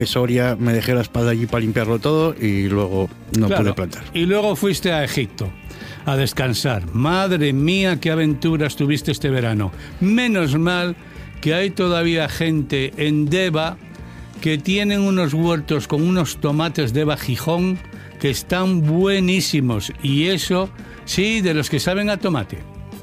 Soria, me dejé la espada allí para limpiarlo todo y luego no pude plantar. Y luego fuiste a Egipto a descansar. Madre mía, qué aventuras tuviste este verano. Menos mal que hay todavía gente en Deva que tienen unos huertos con unos tomates Deva Gijón que están buenísimos. Y eso, sí, de los que saben a tomate.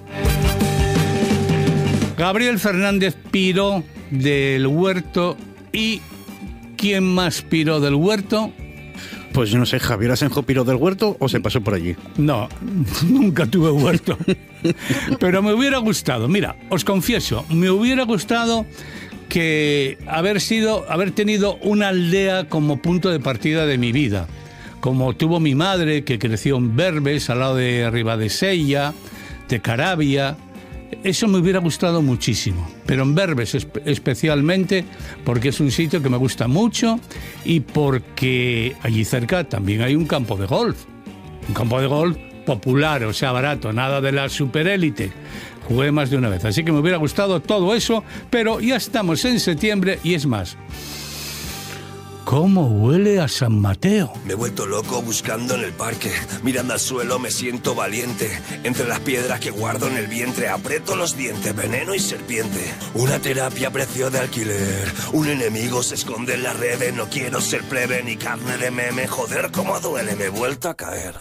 Gabriel Fernández piró del huerto. ¿Y quién más piró del huerto? Pues no sé, ¿Javier Asenjo piró del huerto o se pasó por allí? No, nunca tuve huerto. Pero me hubiera gustado, mira, os confieso, me hubiera gustado que haber tenido una aldea como punto de partida de mi vida. Como tuvo mi madre, que creció en Berbes, al lado de Ribadesella, de Caravia. Eso me hubiera gustado muchísimo, pero en Berbes especialmente, porque es un sitio que me gusta mucho y porque allí cerca también hay un campo de golf popular, o sea, barato, nada de la superélite. Jugué más de una vez, así que me hubiera gustado todo eso, pero ya estamos en septiembre y es más. ¿Cómo huele a San Mateo? Me he vuelto loco buscando en el parque. Mirando al suelo me siento valiente. Entre las piedras que guardo en el vientre aprieto los dientes, veneno y serpiente. Una terapia a precio de alquiler. Un enemigo se esconde en las redes. No quiero ser plebe ni carne de meme. Joder, cómo duele, me he vuelto a caer.